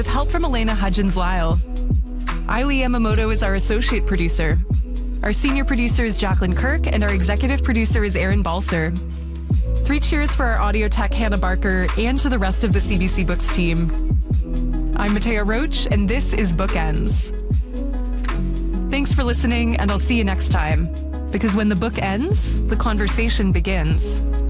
with help from Elena Hudgens-Lyle. Aili Yamamoto is our associate producer. Our senior producer is Jacqueline Kirk, and our executive producer is Aaron Balser. 3 cheers for our audio tech, Hannah Barker, and to the rest of the CBC Books team. I'm Matea Roach, and this is Bookends. Thanks for listening, and I'll see you next time. Because when the book ends, the conversation begins.